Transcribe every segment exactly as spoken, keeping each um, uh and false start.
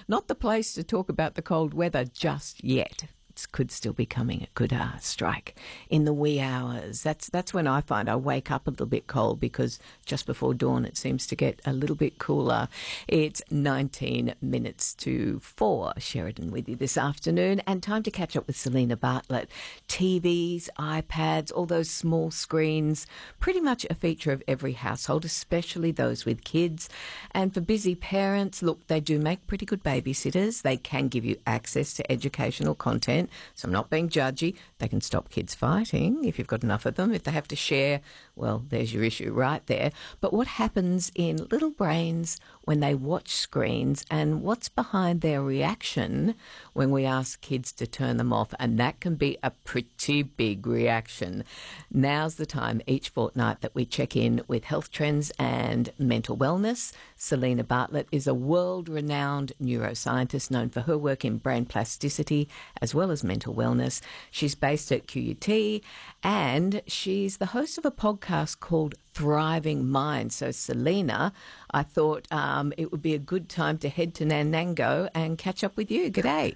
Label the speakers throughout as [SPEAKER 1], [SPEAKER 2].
[SPEAKER 1] not the place to talk about the cold weather just yet. It could still be coming. It could uh, strike in the wee hours. That's that's when I find I wake up a little bit cold, because just before dawn it seems to get a little bit cooler. It's nineteen minutes to four. Sheridan with you this afternoon, and time to catch up with Selena Bartlett. T Vs, iPads, all those small screens, pretty much a feature of every household, especially those with kids. And for busy parents, look, they do make pretty good babysitters. They can give you access to educational content. So I'm not being judgy. They can stop kids fighting if you've got enough of them. If they have to share, well, there's your issue right there. But what happens in little brains when they watch screens, and what's behind their reaction when we ask kids to turn them off? And that can be a pretty big reaction. Now's the time each fortnight that we check in with health trends and mental wellness. Selena Bartlett is a world-renowned neuroscientist known for her work in brain plasticity as well as mental wellness. She's based at Q U T, and she's the host of a podcast called Thriving Mind. So, Selena, I thought um, it would be a good time to head to Nanango and catch up with you. G'day.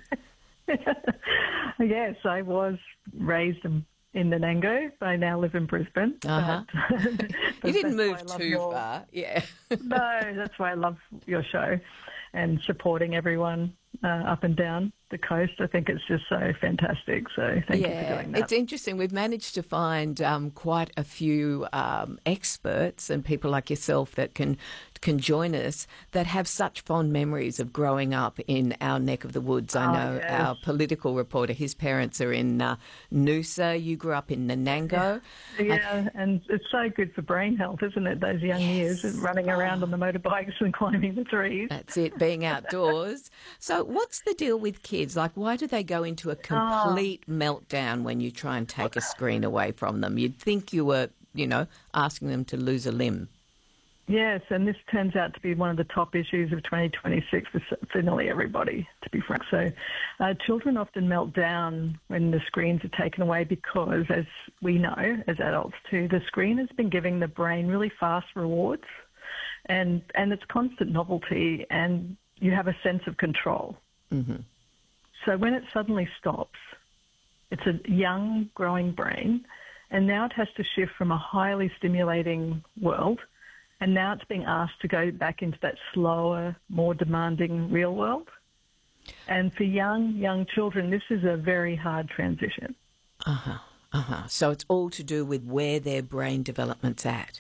[SPEAKER 2] Yes, I was raised in, in Nanango. I now live in Brisbane.
[SPEAKER 1] Uh-huh.
[SPEAKER 2] But,
[SPEAKER 1] you didn't move too
[SPEAKER 2] your,
[SPEAKER 1] far. Yeah.
[SPEAKER 2] No, that's why I love your show and supporting everyone uh, up and down the coast. I think it's just so fantastic. So thank
[SPEAKER 1] yeah,
[SPEAKER 2] you for doing that.
[SPEAKER 1] It's interesting. We've managed to find um, quite a few um, experts and people like yourself that can can join us that have such fond memories of growing up in our neck of the woods. I
[SPEAKER 2] Oh,
[SPEAKER 1] know
[SPEAKER 2] yes.
[SPEAKER 1] our political reporter, his parents are in uh, Noosa. You grew up in Nanango.
[SPEAKER 2] Yeah, yeah, and it's so good for brain health, isn't it? Those young
[SPEAKER 1] Yes.
[SPEAKER 2] years, running around on the motorbikes and climbing the trees.
[SPEAKER 1] That's it, being outdoors. So what's the deal with kids? Like, why do they go into a complete
[SPEAKER 2] Oh.
[SPEAKER 1] meltdown when you try and take a screen away from them? You'd think you were, you know, asking them to lose a limb.
[SPEAKER 2] Yes, and this turns out to be one of the top issues of twenty twenty-six for, for nearly everybody, to be frank. So uh, children often melt down when the screens are taken away because, as we know, as adults too, the screen has been giving the brain really fast rewards, and, and it's constant novelty, and you have a sense of control.
[SPEAKER 1] Mm-hmm.
[SPEAKER 2] So when it suddenly stops, it's a young, growing brain, and now it has to shift from a highly stimulating world, and now it's being asked to go back into that slower, more demanding real world. And for young, young children, this is a very hard transition.
[SPEAKER 1] Uh-huh, uh-huh. So it's all to do with where their brain development's at.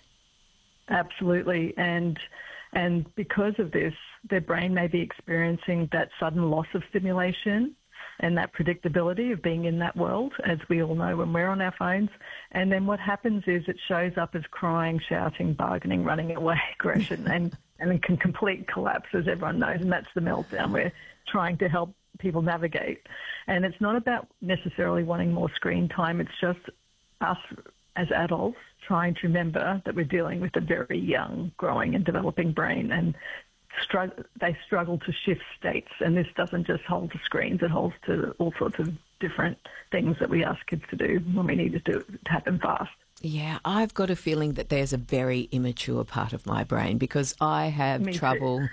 [SPEAKER 2] Absolutely. And and because of this, their brain may be experiencing that sudden loss of stimulation and that predictability of being in that world, as we all know when we're on our phones. And then what happens is it shows up as crying, shouting, bargaining, running away, aggression, and, and it can complete collapse, as everyone knows, and that's the meltdown we're trying to help people navigate. And it's not about necessarily wanting more screen time. It's just us as adults trying to remember that we're dealing with a very young, growing and developing brain, and struggle, they struggle to shift states. And this doesn't just hold to screens, it holds to all sorts of different things that we ask kids to do when we need to do it to happen fast.
[SPEAKER 1] Yeah, I've got a feeling that there's a very immature part of my brain because I have
[SPEAKER 2] Me
[SPEAKER 1] trouble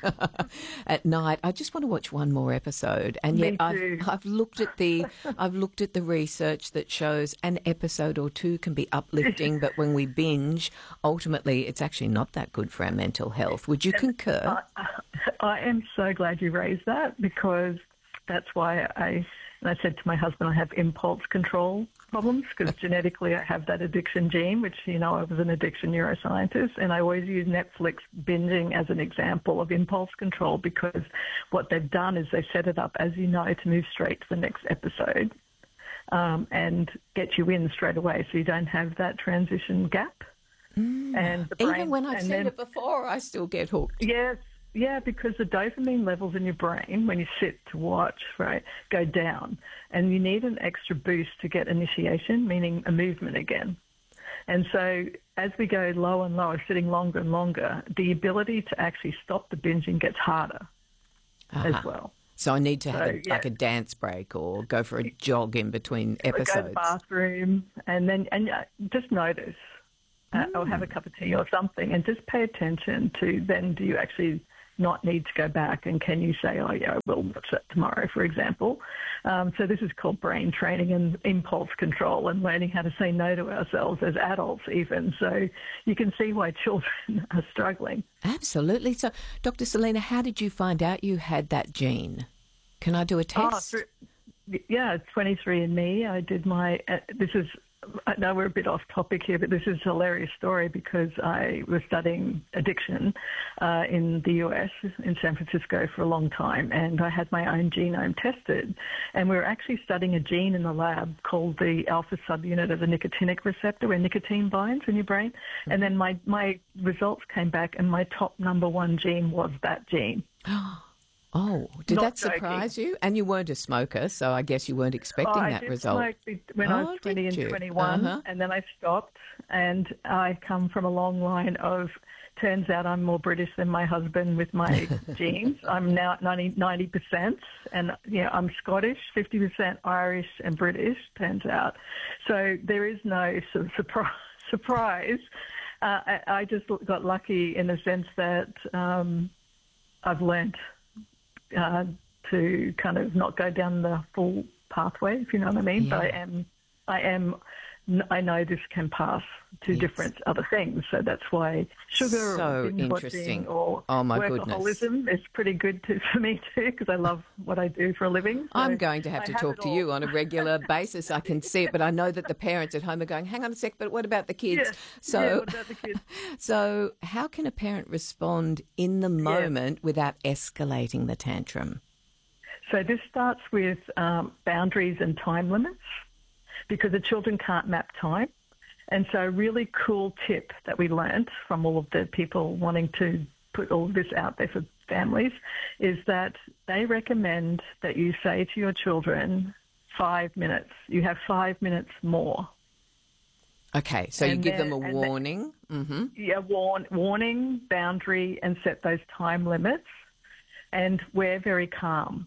[SPEAKER 1] at night. I just want to watch one more episode, and
[SPEAKER 2] Me
[SPEAKER 1] yet I've,
[SPEAKER 2] too.
[SPEAKER 1] I've looked at the I've looked at the research that shows an episode or two can be uplifting, but when we binge, ultimately it's actually not that good for our mental health. Would you concur?
[SPEAKER 2] I, I am so glad you raised that, because that's why I, and I said to my husband, I have impulse control problems because genetically I have that addiction gene, which, you know, I was an addiction neuroscientist, and I always use Netflix binging as an example of impulse control, because what they've done is they set it up, as you know, to move straight to the next episode um, and get you in straight away so you don't have that transition gap.
[SPEAKER 1] Mm.
[SPEAKER 2] And the brain,
[SPEAKER 1] Even when I've
[SPEAKER 2] and
[SPEAKER 1] seen
[SPEAKER 2] then,
[SPEAKER 1] it before, I still get hooked.
[SPEAKER 2] Yes. Yeah, because the dopamine levels in your brain when you sit to watch, right, go down. And you need an extra boost to get initiation, meaning a movement again. And so as we go lower and lower, sitting longer and longer, the ability to actually stop the binging gets harder
[SPEAKER 1] Uh-huh.
[SPEAKER 2] as well.
[SPEAKER 1] So I need to have
[SPEAKER 2] So,
[SPEAKER 1] a,
[SPEAKER 2] yeah.
[SPEAKER 1] like a dance break or go for a jog in between episodes.
[SPEAKER 2] Go to the bathroom and then and uh, just notice. Uh,
[SPEAKER 1] Mm.
[SPEAKER 2] Or have a cup of tea or something, and just pay attention to then do you actually not need to go back? And can you say, oh, yeah, I will watch that tomorrow, for example? Um, so this is called brain training and impulse control and learning how to say no to ourselves as adults even. So you can see why children are struggling.
[SPEAKER 1] Absolutely. So, Doctor Selena, how did you find out you had that gene? Can I do a test?
[SPEAKER 2] Oh, through, yeah, twenty-three and me. I did my, uh, this is, I know we're a bit off topic here, but this is a hilarious story because I was studying addiction uh, in the U S, in San Francisco for a long time, and I had my own genome tested. And we were actually studying a gene in the lab called the alpha subunit of the nicotinic receptor, where nicotine binds in your brain. Mm-hmm. And then my, my results came back, and my top number one gene was that gene.
[SPEAKER 1] Oh, did
[SPEAKER 2] Not
[SPEAKER 1] that surprise
[SPEAKER 2] joking.
[SPEAKER 1] you? And you weren't a smoker, so I guess you weren't expecting
[SPEAKER 2] oh,
[SPEAKER 1] that
[SPEAKER 2] I did
[SPEAKER 1] result.
[SPEAKER 2] Smoke when
[SPEAKER 1] oh,
[SPEAKER 2] I was twenty and
[SPEAKER 1] you?
[SPEAKER 2] twenty-one,
[SPEAKER 1] uh-huh.
[SPEAKER 2] and then I stopped. And I come from a long line of, turns out I'm more British than my husband with my genes. I'm now at ninety percent, and yeah, I'm Scottish, fifty percent Irish and British, turns out. So there is no sort of surprise. surprise. Uh, I, I just got lucky in the sense that um, I've learnt Uh, to kind of not go down the full pathway, if you know what I mean.
[SPEAKER 1] Yeah.
[SPEAKER 2] But I am, I am, I know this can pass to
[SPEAKER 1] yes.
[SPEAKER 2] different other things. So that's why sugar
[SPEAKER 1] so
[SPEAKER 2] or binge
[SPEAKER 1] interesting.
[SPEAKER 2] watching or
[SPEAKER 1] oh, my
[SPEAKER 2] workaholism
[SPEAKER 1] goodness.
[SPEAKER 2] is pretty good to, for me too, because I love what I do for a living. So
[SPEAKER 1] I'm going to have
[SPEAKER 2] I
[SPEAKER 1] to
[SPEAKER 2] have
[SPEAKER 1] talk to
[SPEAKER 2] all.
[SPEAKER 1] you on a regular basis. I can see it, but I know that the parents at home are going, hang on a sec, but what about the kids?
[SPEAKER 2] Yes.
[SPEAKER 1] So,
[SPEAKER 2] yeah, what about the kids?
[SPEAKER 1] So how can a parent respond in the moment yeah. without escalating the tantrum?
[SPEAKER 2] So this starts with um, boundaries and time limits, because the children can't map time. And so a really cool tip that we learnt from all of the people wanting to put all of this out there for families is that they recommend that you say to your children, five minutes. You have five minutes more.
[SPEAKER 1] Okay, so
[SPEAKER 2] and
[SPEAKER 1] you give
[SPEAKER 2] then,
[SPEAKER 1] them a warning.
[SPEAKER 2] Then,
[SPEAKER 1] mm-hmm.
[SPEAKER 2] Yeah, warn, warning, boundary, and set those time limits. And we're very calm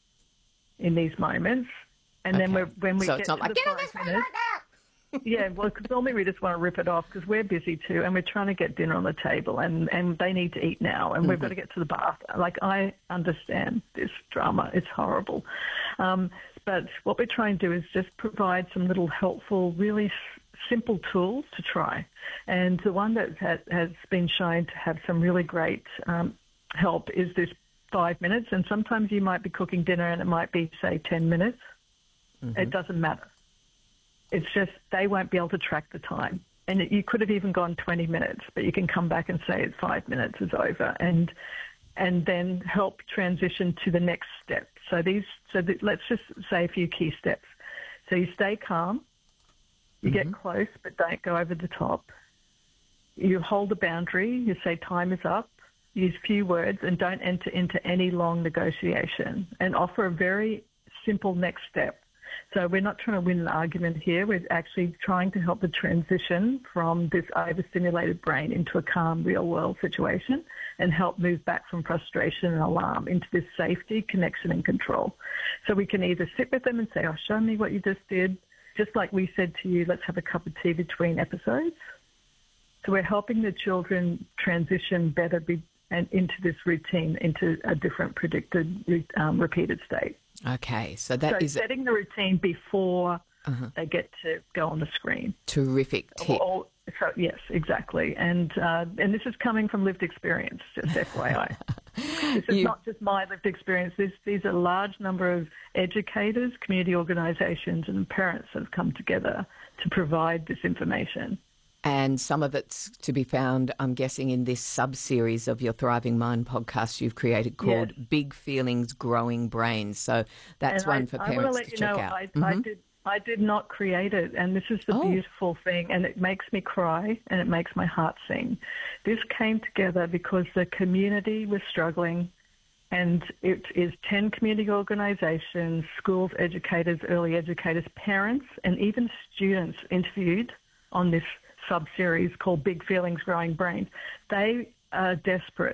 [SPEAKER 2] in these moments, and
[SPEAKER 1] okay.
[SPEAKER 2] then we're, when we
[SPEAKER 1] so
[SPEAKER 2] get
[SPEAKER 1] it's not
[SPEAKER 2] to
[SPEAKER 1] like,
[SPEAKER 2] the
[SPEAKER 1] get on
[SPEAKER 2] five
[SPEAKER 1] this phone
[SPEAKER 2] minutes,
[SPEAKER 1] right now.
[SPEAKER 2] yeah, well, because normally we just want to rip it off because we're busy too, and we're trying to get dinner on the table, and, and they need to eat now, and mm-hmm. we've got to get to the bath. Like, I understand this drama; it's horrible, um, but what we're trying to do is just provide some little helpful, really s- simple tools to try, and the one that has, has been shown to have some really great um, help is this. Five minutes, and sometimes you might be cooking dinner and it might be, say, ten minutes. Mm-hmm. It doesn't matter. It's just they won't be able to track the time. And it, you could have even gone twenty minutes, but you can come back and say it's five minutes is over, and and then help transition to the next step. So these, so th- let's just say a few key steps. So you stay calm, you mm-hmm. get close, but don't go over the top. You hold a boundary. You say time is up. Use few words and don't enter into any long negotiation, and offer a very simple next step. So we're not trying to win an argument here. We're actually trying to help the transition from this overstimulated brain into a calm, real-world situation and help move back from frustration and alarm into this safety, connection and control. So we can either sit with them and say, oh, show me what you just did. Just like we said to you, let's have a cup of tea between episodes. So we're helping the children transition better be- and into this routine, into a different predicted, um, repeated state.
[SPEAKER 1] Okay, so that
[SPEAKER 2] so
[SPEAKER 1] is...
[SPEAKER 2] setting the routine before
[SPEAKER 1] uh-huh.
[SPEAKER 2] they get to go on the screen.
[SPEAKER 1] Terrific tip.
[SPEAKER 2] Or, or, so, yes, exactly. And uh, and this is coming from lived experience, just F Y I. This is
[SPEAKER 1] you...
[SPEAKER 2] not just my lived experience. This, these are a large number of educators, community organisations and parents that have come together to provide this information.
[SPEAKER 1] And some of it's to be found, I'm guessing, in this sub-series of your Thriving Mind podcast you've created called yes. Big Feelings, Growing Brains. So that's
[SPEAKER 2] and
[SPEAKER 1] one
[SPEAKER 2] I,
[SPEAKER 1] for
[SPEAKER 2] I
[SPEAKER 1] parents
[SPEAKER 2] want to let
[SPEAKER 1] to
[SPEAKER 2] you
[SPEAKER 1] check
[SPEAKER 2] know,
[SPEAKER 1] out.
[SPEAKER 2] I,
[SPEAKER 1] mm-hmm.
[SPEAKER 2] I, did, I did not create it, and this is the
[SPEAKER 1] oh.
[SPEAKER 2] beautiful thing, and it makes me cry and it makes my heart sing. This came together because the community was struggling, and it is ten community organisations, schools, educators, early educators, parents, and even students interviewed on this sub-series called Big Feelings, Growing Brains. They are desperate,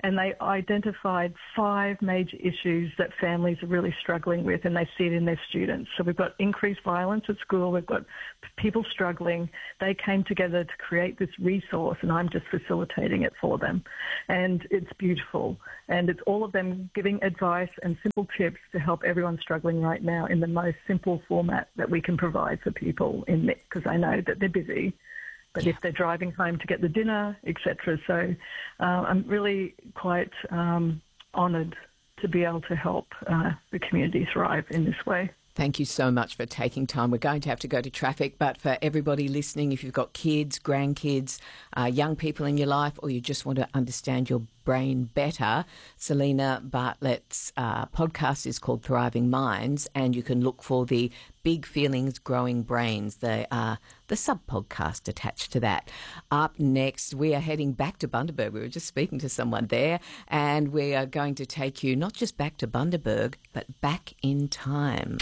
[SPEAKER 2] And they identified five major issues that families are really struggling with, and they see it in their students. So we've got increased violence at school. We've got people struggling. They came together to create this resource, and I'm just facilitating it for them. And it's beautiful. And it's all of them giving advice and simple tips to help everyone struggling right now in the most simple format that we can provide for people in it, because I know that they're busy. But yeah. if they're driving home to get the dinner, et cetera. So uh, I'm really quite um, honoured to be able to help uh, the community thrive in this way.
[SPEAKER 1] Thank you so much for taking time. We're going to have to go to traffic, but for everybody listening, if you've got kids, grandkids, uh, young people in your life, or you just want to understand your brain better, Selena Bartlett's uh, podcast is called Thriving Minds, and you can look for the Big Feelings, Growing Brains, the, uh, the sub-podcast attached to that. Up next, we are heading back to Bundaberg. We were just speaking to someone there, and we are going to take you not just back to Bundaberg, but back in time.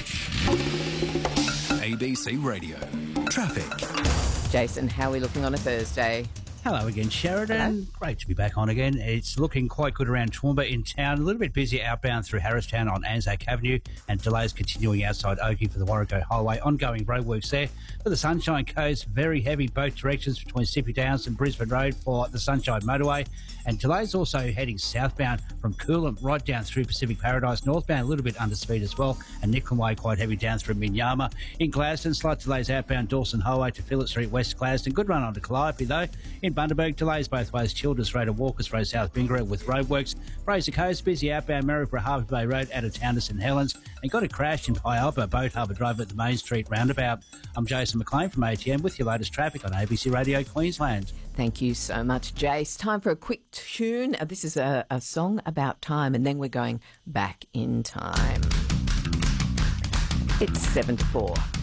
[SPEAKER 3] A B C Radio. Traffic.
[SPEAKER 1] Jason, how are we looking on a Thursday?
[SPEAKER 4] Hello again, Sheridan.
[SPEAKER 1] Hello.
[SPEAKER 4] Great to be back on again. It's looking quite good around Toowoomba in town. A little bit busy outbound through Harristown on Anzac Avenue, and delays continuing outside Oakey for the Warrego Highway. Ongoing roadworks there. For the Sunshine Coast, very heavy both directions between Sippy Downs and Brisbane Road for the Sunshine Motorway. And delays also heading southbound from Coolum right down through Pacific Paradise. Northbound a little bit under speed as well. And Nicklin Way quite heavy down through Minyama. In Gladstone, slight delays outbound Dawson Highway to Phillip Street, West Gladstone. Good run onto Calliope though. In Bundaberg, delays both ways, Childers Road and Walkers Road, South Bingara with roadworks. Fraser Coast, busy outbound Maryborough Harbour Bay Road out of town to St Helens. And got a crash in Pyalpa, Boat Harbour Drive at the Main Street roundabout. I'm Jason McLean from A T M with your latest traffic on A B C Radio Queensland.
[SPEAKER 1] Thank you so much, Jace. Time for a quick tune. Uh, this is a, a song about time, and then we're going back in time. It's seven to four.